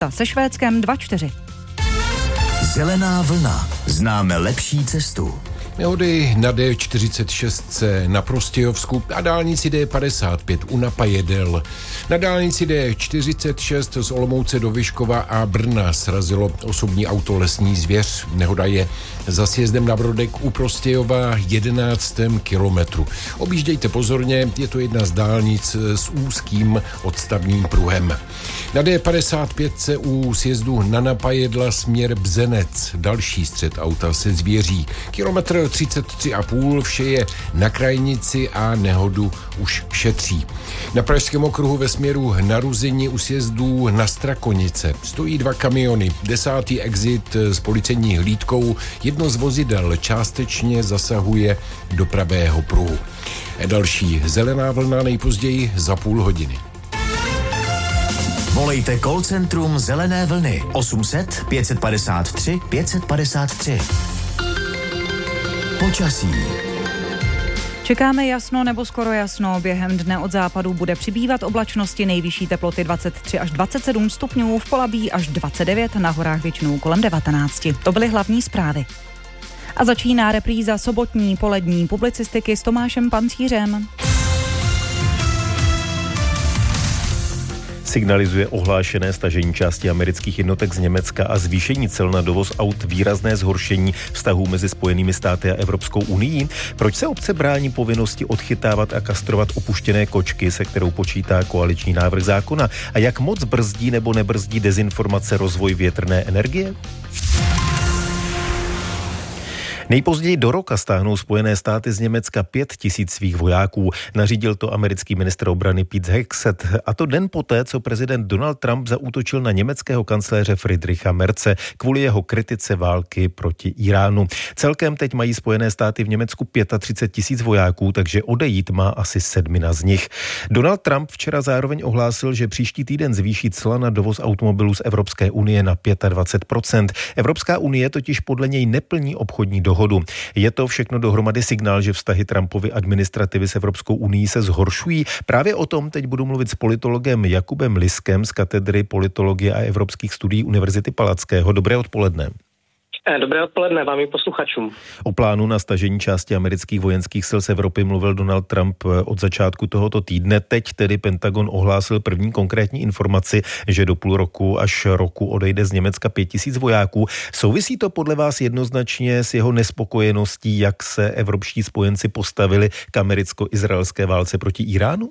se Švédskem 2-4. Zelená vlna. Známe lepší cestu. Nehody na D46 na Prostějovsku, na dálnici D55 u Napajedel. Na dálnici D46 z Olomouce do Vyškova a Brna srazilo osobní auto Lesní zvěř. Nehoda je za sjezdem na Brodek u Prostějova 11. kilometru. Objíždějte pozorně, je to jedna z dálnic s úzkým odstavným pruhem. Na D55 u sjezdu na Napajedla směr Bzenec. Další střet auta se zvěří. Kilometr 33,5, vše je na krajnici a nehodu už šetří. Na Pražském okruhu ve směru na Ruzini u sjezdu na Strakonice stojí 2 kamiony, 10. exit s policejní hlídkou, jedno z vozidel částečně zasahuje do pravého pruhu. Další zelená vlna nejpozději za půl hodiny. Volejte call centrum Zelené vlny 800 553 553. Počasí. Čekáme jasno nebo skoro jasno. Během dne od západu bude přibývat oblačnosti, nejvyšší teploty 23 až 27 stupňů, v Polabí až 29, na horách většinou kolem 19. To byly hlavní zprávy. A začíná repríza sobotní polední publicistiky s Tomášem Pancířem. Signalizuje ohlášené stažení části amerických jednotek z Německa a zvýšení cel na dovoz aut výrazné zhoršení vztahů mezi Spojenými státy a Evropskou unií? Proč se obce brání povinnosti odchytávat a kastrovat opuštěné kočky, se kterou počítá koaliční návrh zákona? A jak moc brzdí nebo nebrzdí dezinformace rozvoj větrné energie? Nejpozději do roka stáhnou Spojené státy z Německa 5 000 svých vojáků. Nařídil to americký ministr obrany Pete Hegseth. A to den poté, co prezident Donald Trump zaútočil na německého kancléře Friedricha Merze kvůli jeho kritice války proti Iránu. Celkem teď mají Spojené státy v Německu 35 000 vojáků, takže odejít má asi 7 z nich. Donald Trump včera zároveň ohlásil, že příští týden zvýší cla na dovoz automobilů z Evropské unie na 25%. Evropská unie totiž podle něj neplní obchodní dohodu. Je to všechno dohromady signál, že vztahy Trumpovy administrativy s Evropskou unií se zhoršují? Právě o tom teď budu mluvit s politologem Jakubem Liskem z katedry politologie a evropských studií Univerzity Palackého. Dobré odpoledne. Dobré odpoledne vám i posluchačům. O plánu na stažení části amerických vojenských sil z Evropy mluvil Donald Trump od začátku tohoto týdne. Teď tedy Pentagon ohlásil první konkrétní informaci, že do půl roku až roku odejde z Německa 5 000 vojáků. Souvisí to podle vás jednoznačně s jeho nespokojeností, jak se evropští spojenci postavili k americko-izraelské válce proti Iránu?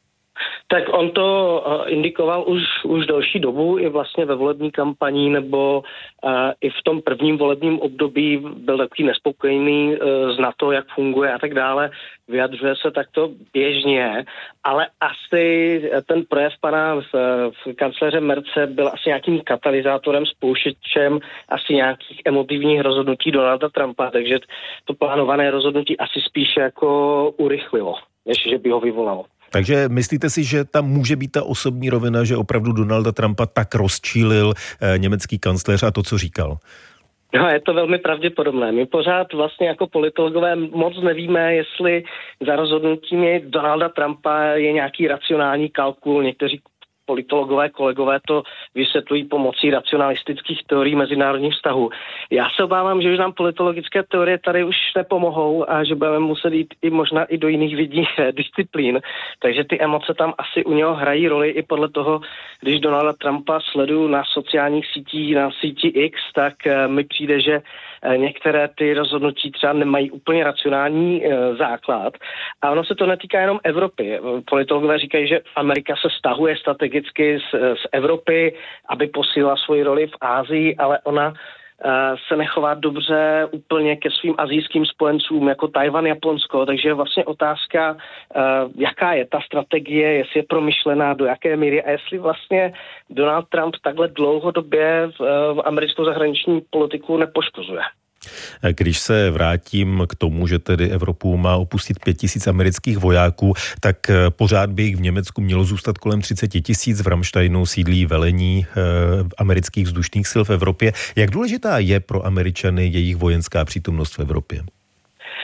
Tak on to indikoval už delší dobu i vlastně ve volební kampani nebo i v tom prvním volebním období byl takový nespokojený z NATO, jak funguje a tak dále. Vyjadřuje se takto běžně, ale asi ten projev pana kancléře Merze byl asi nějakým katalyzátorem, spouštěčem asi nějakých emotivních rozhodnutí Donalda Trumpa, takže to plánované rozhodnutí asi spíše jako urychlilo, než že by ho vyvolalo. Takže myslíte si, že tam může být ta osobní rovina, že opravdu Donalda Trumpa tak rozčílil německý kancléř a to, co říkal? No, je to velmi pravděpodobné. My pořád vlastně jako politologové moc nevíme, jestli za rozhodnutími Donalda Trumpa je nějaký racionální kalkul. Někteří politologové, kolegové to vysvětlují pomocí racionalistických teorií mezinárodních vztahů. Já se obávám, že už nám politologické teorie tady už nepomohou a že budeme muset jít i možná i do jiných disciplín. Takže ty emoce tam asi u něho hrají roli i podle toho, když Donalda Trumpa sleduju na sociálních sítích, na síti X, tak mi přijde, že některé ty rozhodnutí třeba nemají úplně racionální základ. A ono se to netýká jenom Evropy. Politologové říkají, že Amerika se stahuje strategicky z Evropy, aby posílila svoji roli v Asii, ale ona se nechová dobře úplně ke svým asijským spojencům jako Tajvan, Japonsko, takže je vlastně otázka, jaká je ta strategie, jestli je promyšlená, do jaké míry a jestli vlastně Donald Trump takhle dlouhodobě v americkou zahraniční politiku nepoškozuje. Když se vrátím k tomu, že tedy Evropu má opustit 5 000 amerických vojáků, tak pořád by jich v Německu mělo zůstat kolem 30 000. V Ramsteinu sídlí velení amerických vzdušných sil v Evropě. Jak důležitá je pro Američany jejich vojenská přítomnost v Evropě?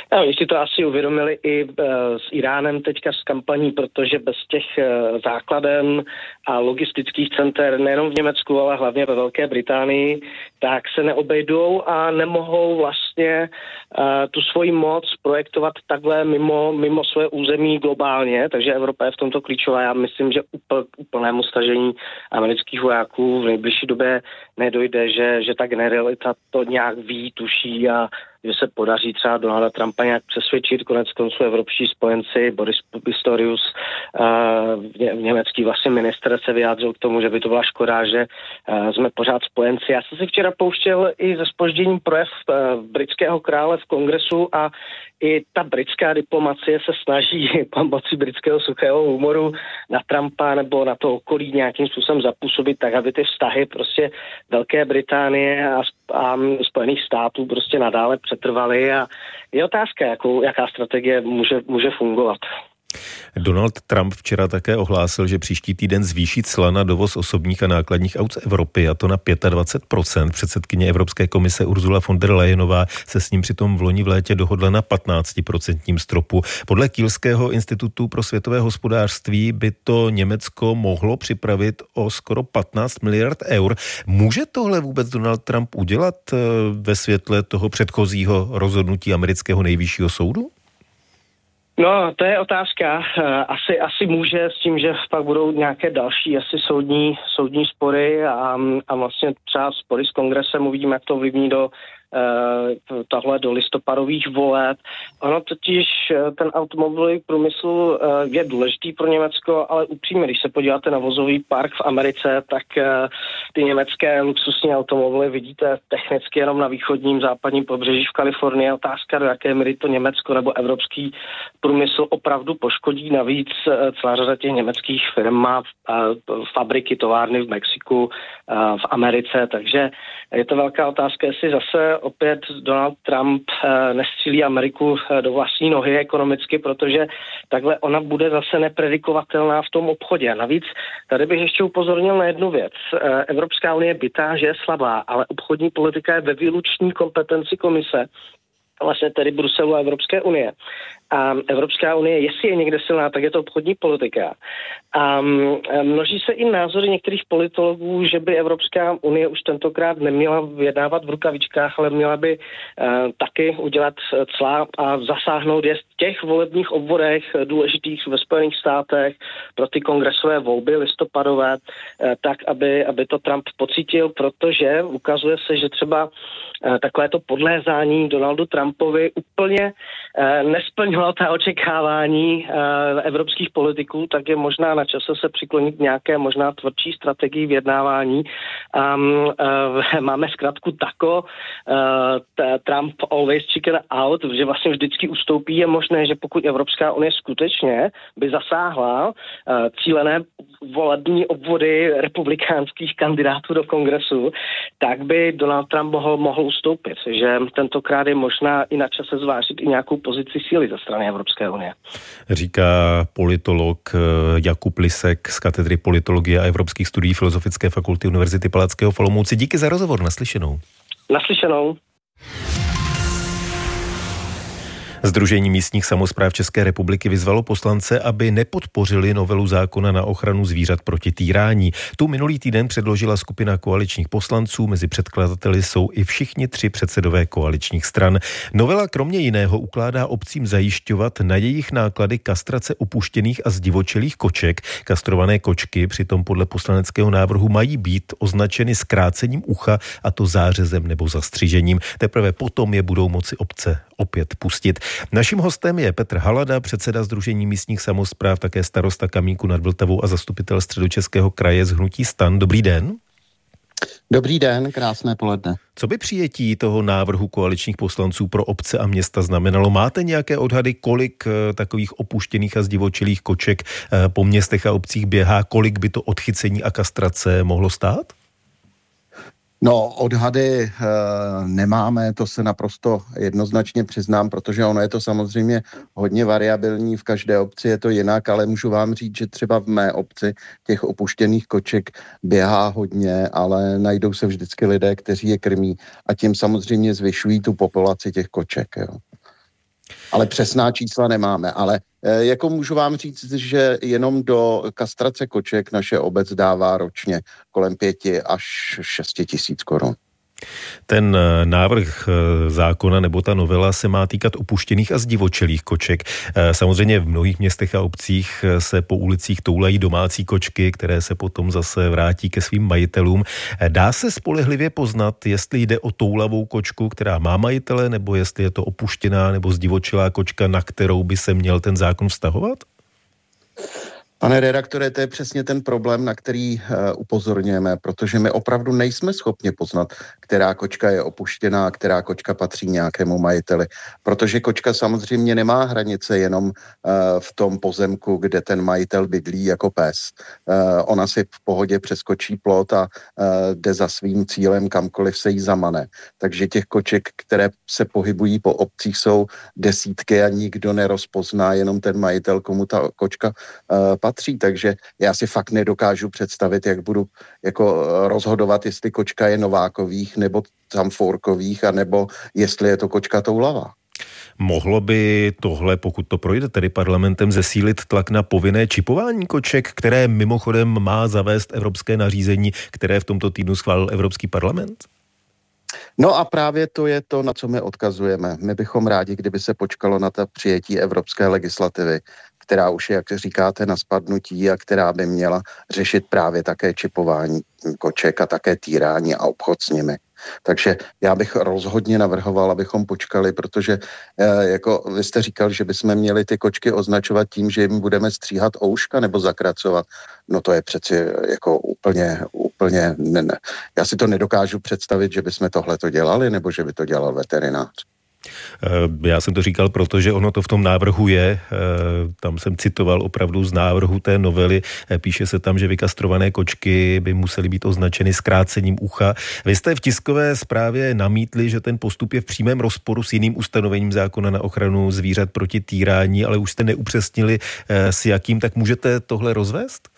No, oni si to asi uvědomili i s Iránem teďka s kampaní, protože bez těch základen a logistických center nejenom v Německu, ale hlavně ve Velké Británii, tak se neobejdou a nemohou vlastně tu svoji moc projektovat takhle mimo své území globálně, takže Evropa je v tomto klíčová. Já myslím, že úplnému stažení amerických vojáků v nejbližší době nedojde, že ta generalita to nějak ví, tuší a že se podaří třeba Donalda Trumpa nějak přesvědčit. Konec konců evropští spojenci, Boris Pistorius, německý vlastně ministr, se vyjádřil k tomu, že by to byla škoda, že jsme pořád spojenci. Já jsem si včera pouštěl i ze zpožděním projev britského krále v kongresu a i ta britská diplomacie se snaží pomocí britského suchého humoru na Trumpa nebo na to okolí nějakým způsobem zapůsobit tak, aby ty vztahy prostě Velké Británie a Spojených států prostě nadále přetrvaly a je otázka, jaká strategie může fungovat. Donald Trump včera také ohlásil, že příští týden zvýší cla na dovoz osobních a nákladních aut z Evropy, a to na 25%. Předsedkyně Evropské komise Ursula von der Leyenová se s ním přitom v loni v létě dohodla na 15% stropu. Podle Kielského institutu pro světové hospodářství by to Německo mohlo připravit o skoro 15 miliard eur. Může tohle vůbec Donald Trump udělat ve světle toho předchozího rozhodnutí amerického nejvyššího soudu? No, to je otázka. Asi může s tím, že pak budou nějaké další asi soudní spory a vlastně třeba spory s kongresem, uvidíme, jak to ovlivní do listopadových voleb. Ono totiž ten automobilový průmysl je důležitý pro Německo, ale upřímně, když se podíváte na vozový park v Americe, tak ty německé luxusní automobily vidíte technicky jenom na východním, západním pobřeží v Kalifornii. Otázka, do jaké míry to Německo nebo evropský průmysl opravdu poškodí. Navíc celá řada těch německých firm má fabriky, továrny v Mexiku, v Americe, takže je to velká otázka, jestli zase opět Donald Trump nestřílí Ameriku do vlastní nohy ekonomicky, protože takhle ona bude zase nepredikovatelná v tom obchodě. Navíc tady bych ještě upozornil na jednu věc. Evropská unie bytá, že je slabá, ale obchodní politika je ve výlučné kompetenci komise, vlastně tedy Bruselu a Evropské unie. A Evropská unie, jestli je někde silná, tak je to obchodní politika. A množí se i názory některých politologů, že by Evropská unie už tentokrát neměla vyjednávat v rukavičkách, ale měla by taky udělat cla a zasáhnout je v těch volebních obvodech důležitých ve Spojených státech pro ty kongresové volby listopadové, tak, aby to Trump pocítil, protože ukazuje se, že třeba takovéto podlézání Donaldu Trumpovi úplně nesplnilo ta očekávání evropských politiků, tak je možná na čase se přiklonit k nějaké možná tvrdší strategii vyjednávání. Máme zkratku tako, Trump always chicken out, že vlastně vždycky ustoupí. Je možné, že pokud Evropská unie skutečně by zasáhla cílené volební obvody republikánských kandidátů do kongresu, tak by Donald Trump mohl ustoupit. Že tentokrát je možná i na čase zvážit i nějakou pozici síly ze strany Evropské unie. Říká politolog Jakub Lisek z katedry politologie a evropských studií Filozofické fakulty Univerzity Palackého v Olomouci. Díky za rozhovor, naslyšenou. Naslyšenou. Sdružení místních samospráv České republiky vyzvalo poslance, aby nepodpořili novelu zákona na ochranu zvířat proti týrání. Tu minulý týden předložila skupina koaličních poslanců, mezi předkladateli jsou i všichni 3 předsedové koaličních stran. Novela kromě jiného ukládá obcím zajišťovat na jejich náklady kastrace upuštěných a zdivočelých koček. Kastrované kočky přitom podle poslaneckého návrhu mají být označeny zkrácením ucha, a to zářezem nebo zastřižením. Teprve potom je budou moci obce opět pustit. Naším hostem je Petr Halada, předseda Sdružení místních samospráv, také starosta Kamínku nad Vltavou a zastupitel Středočeského kraje z hnutí STAN. Dobrý den. Dobrý den, krásné poledne. Co by přijetí toho návrhu koaličních poslanců pro obce a města znamenalo? Máte nějaké odhady, kolik takových opuštěných a zdivočelých koček po městech a obcích běhá? Kolik by to odchycení a kastrace mohlo stát? No, odhady nemáme, to se naprosto jednoznačně přiznám, protože ono je to samozřejmě hodně variabilní, v každé obci je to jinak, ale můžu vám říct, že třeba v mé obci těch opuštěných koček běhá hodně, ale najdou se vždycky lidé, kteří je krmí a tím samozřejmě zvyšují tu populaci těch koček. Jo. Ale přesná čísla nemáme, ale jako můžu vám říct, že jenom do kastrace koček naše obec dává ročně kolem 5 až 6 tisíc korun. Ten návrh zákona nebo ta novela se má týkat opuštěných a zdivočelých koček. Samozřejmě v mnohých městech a obcích se po ulicích toulají domácí kočky, které se potom zase vrátí ke svým majitelům. Dá se spolehlivě poznat, jestli jde o toulavou kočku, která má majitele, nebo jestli je to opuštěná nebo zdivočelá kočka, na kterou by se měl ten zákon vztahovat? Pane redaktore, to je přesně ten problém, na který upozorňujeme, protože my opravdu nejsme schopni poznat, která kočka je opuštěná a která kočka patří nějakému majiteli. Protože kočka samozřejmě nemá hranice jenom v tom pozemku, kde ten majitel bydlí jako pes. Ona si v pohodě přeskočí plot a jde za svým cílem kamkoliv se jí zamane. Takže těch koček, které se pohybují po obcích, jsou desítky a nikdo nerozpozná, jenom ten majitel, komu ta kočka patří, takže já si fakt nedokážu představit, jak budu jako rozhodovat, jestli kočka je novákových nebo zamfourkových, anebo jestli je to kočka toulavá. Mohlo by tohle, pokud to projde tedy parlamentem, zesílit tlak na povinné čipování koček, které mimochodem má zavést evropské nařízení, které v tomto týdnu schválil Evropský parlament? No a právě to je to, na co my odkazujeme. My bychom rádi, kdyby se počkalo na ta přijetí evropské legislativy, která už je, jak říkáte, na spadnutí a která by měla řešit právě také čipování koček a také týrání a obchod s nimi. Takže já bych rozhodně navrhoval, abychom počkali, protože jako vy jste říkal, že bychom měli ty kočky označovat tím, že jim budeme stříhat ouška nebo zakracovat. No to je přeci jako úplně ne. Já si to nedokážu představit, že bychom tohleto dělali, nebo že by to dělal veterinář. Já jsem to říkal, protože ono to v tom návrhu je, tam jsem citoval opravdu z návrhu té novely, píše se tam, že vykastrované kočky by musely být označeny zkrácením ucha. Vy jste v tiskové zprávě namítli, že ten postup je v přímém rozporu s jiným ustanovením zákona na ochranu zvířat proti týrání, ale už jste neupřesnili s jakým, tak můžete tohle rozvést?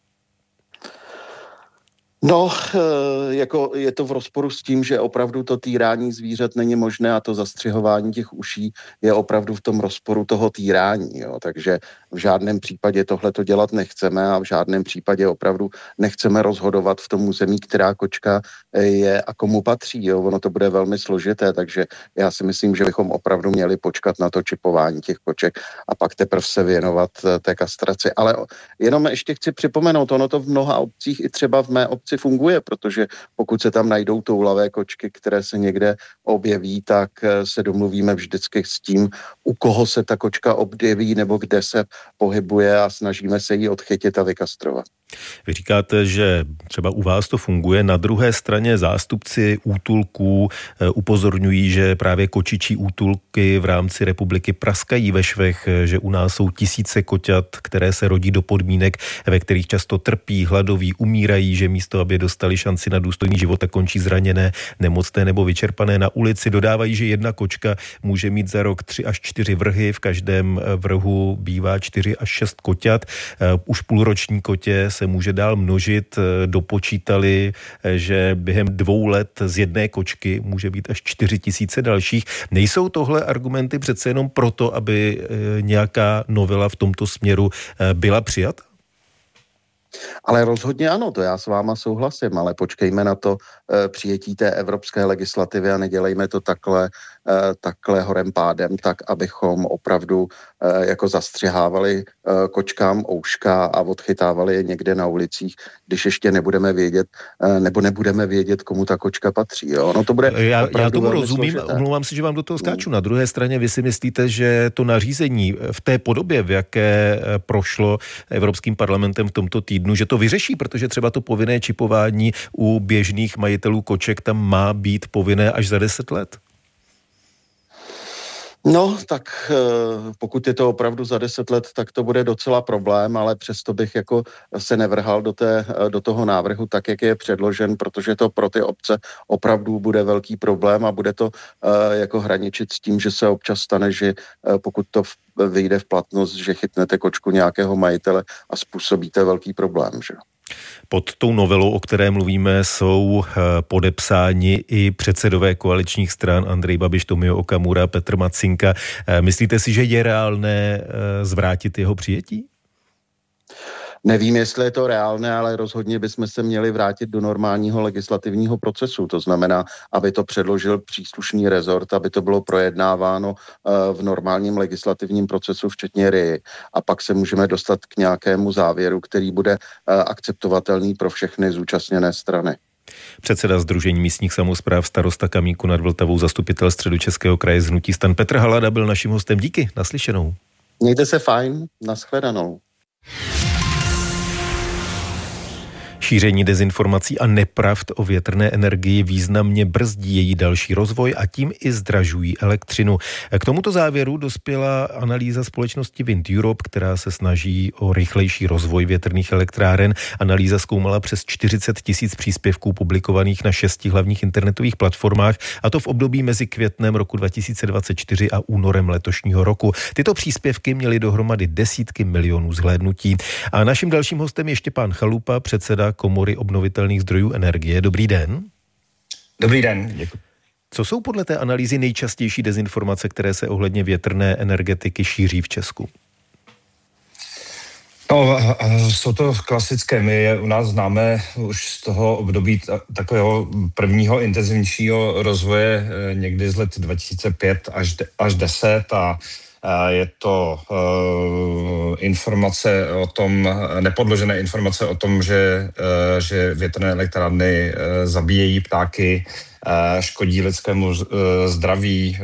No, jako je to v rozporu s tím, že opravdu to týrání zvířat není možné a to zastřihování těch uší je opravdu v tom rozporu toho týrání. Jo. Takže v žádném případě tohle to dělat nechceme a v žádném případě opravdu nechceme rozhodovat v tom území, která kočka je a komu patří. Jo. Ono to bude velmi složité, takže já si myslím, že bychom opravdu měli počkat na to čipování těch koček a pak teprve se věnovat té kastraci. Ale jenom ještě chci připomenout, ono to v mnoha obcích i třeba v mé obci funguje, protože pokud se tam najdou toulavé kočky, které se někde objeví, tak se domluvíme vždycky s tím, u koho se ta kočka objeví nebo kde se pohybuje a snažíme se jí odchytit a vykastrovat. Vy říkáte, že třeba u vás to funguje, na druhé straně zástupci útulků upozorňují, že právě kočičí útulky v rámci republiky praskají ve švech, že u nás jsou tisíce koťat, které se rodí do podmínek, ve kterých často trpí, hladoví, umírají, že místo, aby dostali šanci na důstojný život, tak končí zraněné, nemocné nebo vyčerpané na ulici. Dodávají, že jedna kočka může mít za rok 3 až 4 vrhy, v každém vrhu bývá 4 až 6 koťat. Už půlroční kotě se může dál množit, dopočítali, že během 2 let z jedné kočky může být až 4 000 dalších. Nejsou tohle argumenty přece jenom proto, aby nějaká novela v tomto směru byla přijata? Ale rozhodně ano, to já s váma souhlasím, ale počkejme na to přijetí té evropské legislativy a nedělejme to takhle horem pádem, tak abychom opravdu jako zastřihávali kočkám ouška a odchytávali je někde na ulicích, když ještě nebudeme vědět, komu ta kočka patří. Jo? No to bude já tomu rozumím, omlouvám si, že vám do toho skáču. Na druhé straně vy si myslíte, že to nařízení v té podobě, v jaké prošlo Evropským parlamentem v tomto týdnu, že to vyřeší, protože třeba to povinné čipování u běžných majitelů koček tam má být povinné až za 10 let? No, tak pokud je to opravdu za 10 let, tak to bude docela problém, ale přesto bych jako se nevrhal do toho návrhu tak, jak je předložen, protože to pro ty obce opravdu bude velký problém a bude to jako hraničit s tím, že se občas stane, že pokud to vyjde v platnost, že chytnete kočku nějakého majitele a způsobíte velký problém, že? Pod tou novelou, o které mluvíme, jsou podepsáni i předsedové koaličních stran Andrej Babiš, Tomio Okamura, Petr Matsinka. Myslíte si, že je reálné zvrátit jeho přijetí? Nevím, jestli je to reálné, ale rozhodně bychom se měli vrátit do normálního legislativního procesu. To znamená, aby to předložil příslušný rezort, aby to bylo projednáváno v normálním legislativním procesu, včetně RIA. A pak se můžeme dostat k nějakému závěru, který bude akceptovatelný pro všechny zúčastněné strany. Předseda Sdružení místních samospráv starosta Kamínku nad Vltavou, zastupitel Středočeského kraje z hnutí STAN Petr Halada byl naším hostem. Díky, naslyšenou. Mějte se fajn, nashledanou. Šíření dezinformací a nepravd o větrné energii významně brzdí její další rozvoj a tím i zdražují elektřinu. K tomuto závěru dospěla analýza společnosti Wind Europe, která se snaží o rychlejší rozvoj větrných elektráren. Analýza zkoumala přes 40 000 příspěvků publikovaných na 6 hlavních internetových platformách, a to v období mezi květnem roku 2024 a únorem letošního roku. Tyto příspěvky měly dohromady desítky milionů zhlédnutí. A naším dalším hostem je Štěpán Chalupa, předseda Komory obnovitelných zdrojů energie. Dobrý den. Dobrý den, děkuji. Co jsou podle té analýzy nejčastější dezinformace, které se ohledně větrné energetiky šíří v Česku? No, jsou to klasické. My je u nás známe už z toho období takového prvního intenzivnějšího rozvoje někdy z let 2005 až 10 a je to informace o tom, nepodložené informace o tom, že větrné elektrárny zabíjejí ptáky, škodí lidskému zdraví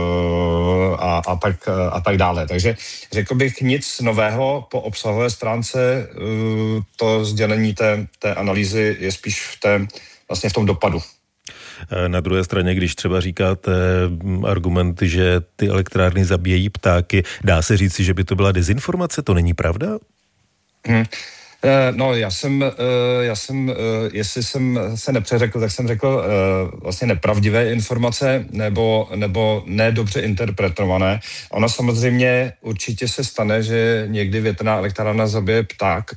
a tak dále. Takže řekl bych nic nového po obsahové stránce. To sdělení té analýzy je spíš vlastně v tom dopadu. Na druhé straně, když třeba říkáte argument, že ty elektrárny zabíjejí ptáky, dá se říct, že by to byla dezinformace? To není pravda? No, já jsem, jestli jsem se nepřeřekl, tak jsem řekl vlastně nepravdivé informace nebo nedobře interpretované. Ono samozřejmě určitě se stane, že někdy větrná elektrárna zabije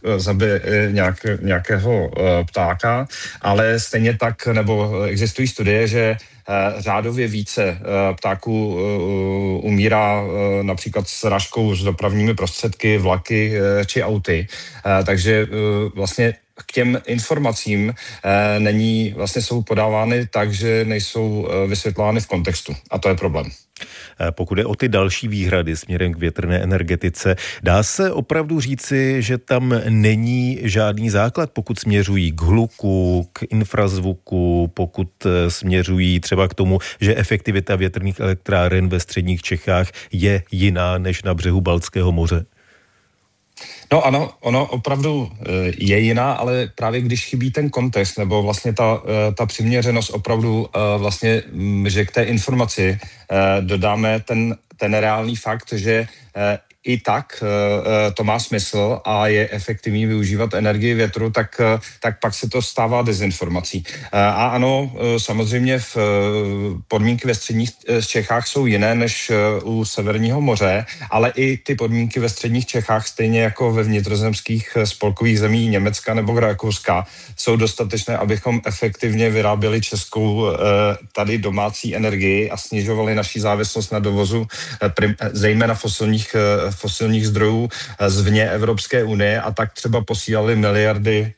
nějakého ptáka, ale stejně tak, nebo existují studie, že řádově více ptáků umírá například s srážkou s dopravními prostředky, vlaky či auty. Takže vlastně k těm informacím jsou podávány tak, že nejsou vysvětlovány v kontextu. A to je problém. Pokud je o ty další výhrady směrem k větrné energetice, dá se opravdu říci, že tam není žádný základ, pokud směřují k hluku, k infrazvuku, pokud směřují třeba k tomu, že efektivita větrných elektráren ve středních Čechách je jiná než na břehu Baltského moře? No ano, ono opravdu je jiná, ale právě když chybí ten kontext, nebo vlastně ta přiměřenost opravdu vlastně, že k té informaci dodáme ten reálný fakt, že i tak to má smysl a je efektivní využívat energii větru, tak pak se to stává dezinformací. A ano, samozřejmě podmínky ve středních Čechách jsou jiné než u Severního moře, ale i ty podmínky ve středních Čechách, stejně jako ve vnitrozemských spolkových zemí Německa nebo Rakouska, jsou dostatečné, abychom efektivně vyráběli českou tady domácí energii a snižovali naši závislost na dovozu zejména fosilních zdrojů zvně Evropské unie a tak třeba posílali miliardy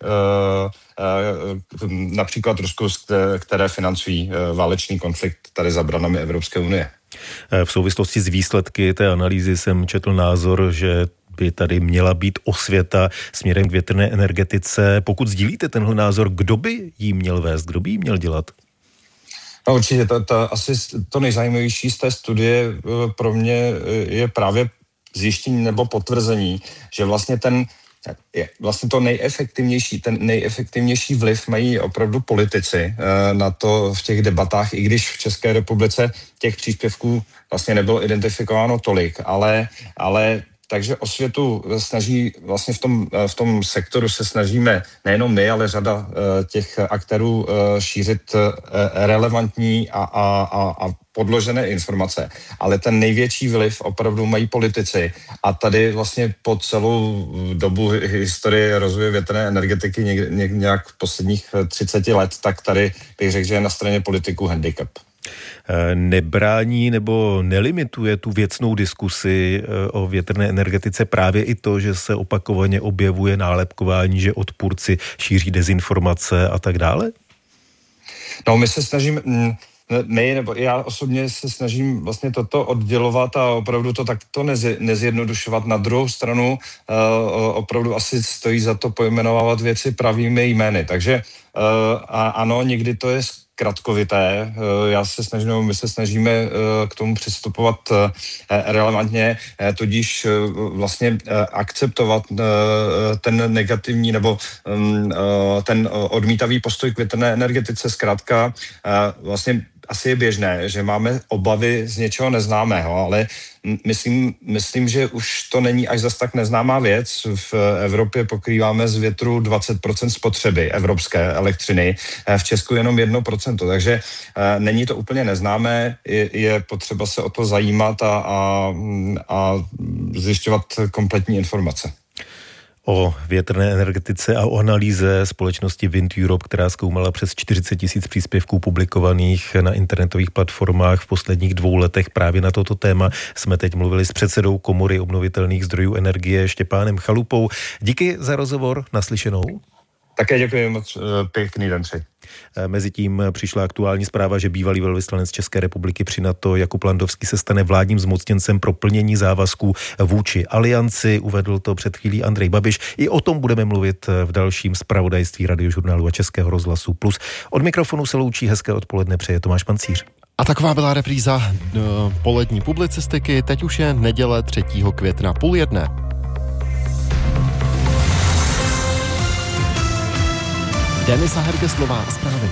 například Rusku, které financují válečný konflikt tady za branami Evropské unie. V souvislosti s výsledky té analýzy jsem četl názor, že by tady měla být osvěta směrem k větrné energetice. Pokud sdílíte tenhle názor, kdo by jí měl vést, kdo by jí měl dělat? No určitě, asi to nejzajímavější z té studie pro mě je právě zjištění nebo potvrzení, že vlastně ten nejefektivnější vliv mají opravdu politici na to v těch debatách, i když v České republice těch příspěvků vlastně nebylo identifikováno tolik, ale takže osvětu snaží vlastně v tom sektoru se snažíme nejenom my, ale řada těch aktérů šířit relevantní a podložené informace, ale ten největší vliv opravdu mají politici a tady vlastně po celou dobu historie rozvoje větrné energetiky nějak v posledních 30 let, tak tady bych řekl, že je na straně politiků handicap. Nebrání nebo nelimituje tu věcnou diskusi o větrné energetice právě i to, že se opakovaně objevuje nálepkování, že odpůrci šíří dezinformace a tak dále? No, my se snažíme... nebo já osobně se snažím vlastně toto oddělovat a opravdu to takto nezjednodušovat. Na druhou stranu opravdu asi stojí za to pojmenovávat věci pravými jmény. Takže ano, někdy to je zkratkovité. My se snažíme k tomu přistupovat relevantně, tudíž vlastně akceptovat ten negativní nebo ten odmítavý postoj k větrné energetice. Zkrátka vlastně asi je běžné, že máme obavy z něčeho neznámého, ale myslím, že už to není až zas tak neznámá věc. V Evropě pokrýváme z větru 20% spotřeby evropské elektřiny, v Česku jenom 1%, takže není to úplně neznámé, je potřeba se o to zajímat a zjišťovat kompletní informace. O větrné energetice a o analýze společnosti Wind Europe, která zkoumala přes 40 000 příspěvků publikovaných na internetových platformách v posledních 2 letech právě na toto téma, jsme teď mluvili s předsedou Komory obnovitelných zdrojů energie Štěpánem Chalupou. Díky za rozhovor, naslyšenou. Také děkuji moc, pěkný den přeji. Mezitím přišla aktuální zpráva, že bývalý velvyslanec České republiky při NATO Jakub Landovský se stane vládním zmocněncem pro plnění závazků vůči alianci. Uvedl to před chvílí Andrej Babiš. I o tom budeme mluvit v dalším zpravodajství Radiožurnálu a Českého rozhlasu Plus. Od mikrofonu se loučí, hezké odpoledne přeje Tomáš Pancíř. A taková byla repríza polední publicistiky. Teď už je neděle 3. května 12:30. Denisa Hergeslová, zprávy.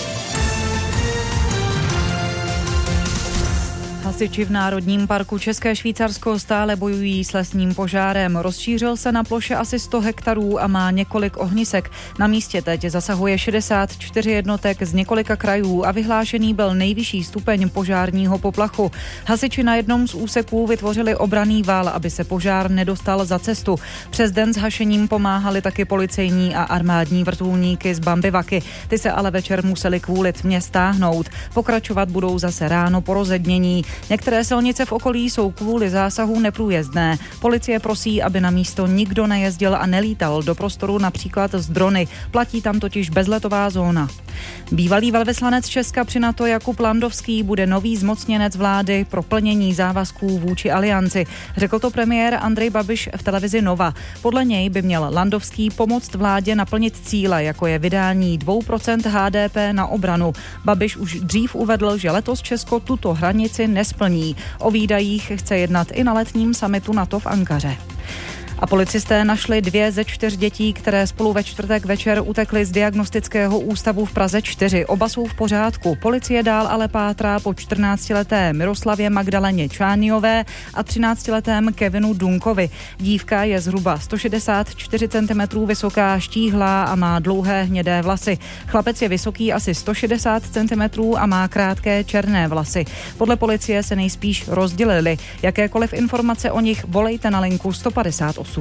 Hasiči v Národním parku České Švýcarsko stále bojují s lesním požárem. Rozšířil se na ploše asi 100 hektarů a má několik ohnisek. Na místě teď zasahuje 64 jednotek z několika krajů a vyhlášený byl nejvyšší stupeň požárního poplachu. Hasiči na jednom z úseků vytvořili obranný val, aby se požár nedostal za cestu. Přes den s hašením pomáhali taky policejní a armádní vrtulníky z Bambivaky. Ty se ale večer museli kvůli tmě stáhnout. Pokračovat budou zase ráno po rozednění. Některé silnice v okolí jsou kvůli zásahu neprůjezdné. Policie prosí, aby na místo nikdo nejezdil a nelítal do prostoru například z drony. Platí tam totiž bezletová zóna. Bývalý velvyslanec Česka při NATO Jakub Landovský bude nový zmocněnec vlády pro plnění závazků vůči alianci. Řekl to premiér Andrej Babiš v televizi Nova. Podle něj by měl Landovský pomoct vládě naplnit cíle, jako je vydání 2% HDP na obranu. Babiš už dřív uvedl, že letos Česko tuto hranici nesplní. O výdajích chce jednat i na letním summitu NATO v Ankaře. A policisté našli 2 ze 4 dětí, které spolu ve čtvrtek večer utekly z diagnostického ústavu v Praze 4. Oba jsou v pořádku. Policie dál ale pátrá po 14leté Miroslavě Magdaleně Čániové a 13letém Kevinu Dunkovi. Dívka je zhruba 164 cm vysoká, štíhlá a má dlouhé hnědé vlasy. Chlapec je vysoký asi 160 cm a má krátké černé vlasy. Podle policie se nejspíš rozdělili. Jakékoliv informace o nich volejte na linku 158.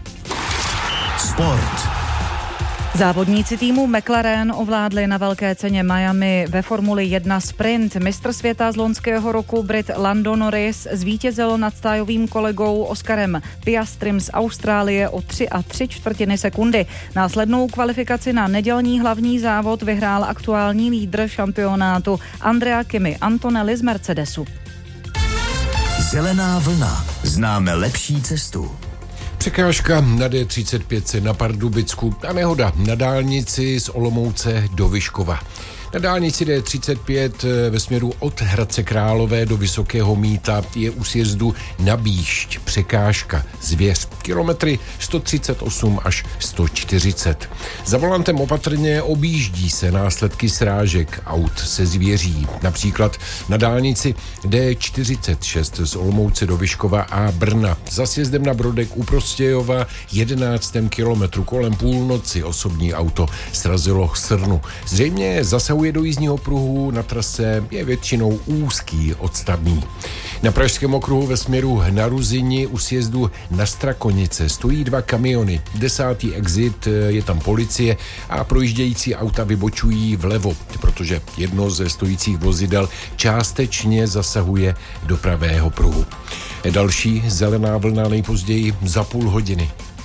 Sport. Závodníci týmu McLaren ovládli na velké ceně Miami ve Formuli 1 sprint. Mistr světa z loňského roku Brit Lando Norris zvítězil nad stájovým kolegou Oscarem Piastrym z Austrálie o 3 3/4 sekundy. Následnou kvalifikaci na nedělní hlavní závod vyhrál aktuální lídr šampionátu Andrea Kimi Antonelli z Mercedesu. Zelená vlna. Známe lepší cestu. Překážka na D35 na Pardubicku a nehoda na dálnici z Olomouce do Vyškova. Na dálnici D35 ve směru od Hradce Králové do Vysokého Mýta je u sjezdu na Bíšť překážka Zvěř. Kilometry 138 až 140. Za volantem opatrně objíždí se následky srážek aut se zvěří. Například na dálnici D46 z Olomouce do Vyškova a Brna. Za sjezdem na Brodek u Prostějova 11. kilometru kolem půlnoci osobní auto srazilo srnu. Zřejmě zasahuje zasahuje do jízdního pruhu, na trase je většinou úzký odstavný. Na Pražském okruhu ve směru na Ruzini u sjezdu na Strakonice stojí 2 kamiony. 10. exit, je tam policie a projíždějící auta vybočují vlevo, protože jedno ze stojících vozidel částečně zasahuje do pravého pruhu. Další zelená vlna nejpozději za půl hodiny.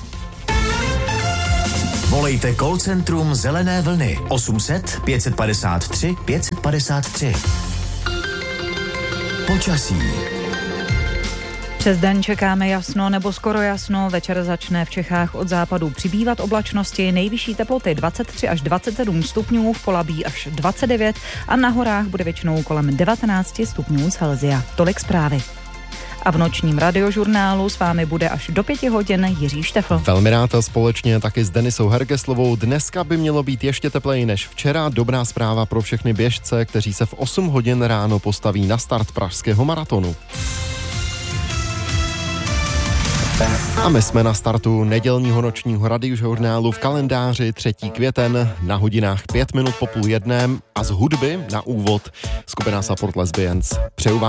Volejte call centrum Zelené vlny 800 553 553. Počasí. Přes den čekáme jasno nebo skoro jasno, večer začne v Čechách od západu přibývat oblačnosti, nejvyšší teploty 23 až 27 stupňů, v Polabí až 29 a na horách bude většinou kolem 19 stupňů Celsia. Tolik zprávy. A v nočním radiožurnálu s vámi bude až do 5 hodin Jiří Štefl. Velmi rád a společně taky s Denisou Hergeslovou. Dneska by mělo být ještě tepleji než včera. Dobrá zpráva pro všechny běžce, kteří se v 8 hodin ráno postaví na start pražského maratonu. A my jsme na startu nedělního nočního radiožurnálu v kalendáři 3. květen na hodinách 5 minut po 12:30 a z hudby na úvod skupina Support Lesbians. Přeju vám